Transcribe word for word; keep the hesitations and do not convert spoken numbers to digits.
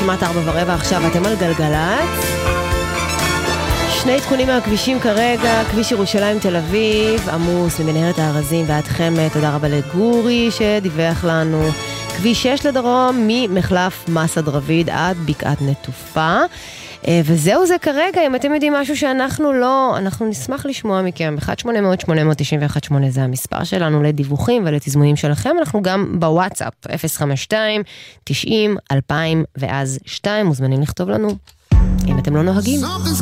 כמעט ארבע ורבע עכשיו, אתם על גלגלת. שני עדכונים מהכבישים כרגע, כביש ירושלים תל אביב, עמוס ממנהרת הארזים ועד חמת, תודה רבה לגורי שדיווח לנו. כביש שש לדרום, ממחלף מסד רביד עד בקעת נטופה. וזהו זה כרגע, אם אתם יודעים משהו שאנחנו לא, אנחנו נשמח לשמוע מכם. אחת שמונה אפס אפס שמונה תשע אחת שמונה זה המספר שלנו לדיווחים ולתזמונים שלכם. אנחנו גם בוואטסאפ, אפס חמש שתיים תשעים אלפיים ואז שתיים, מוזמנים לכתוב לנו אם אתם לא נוהגים.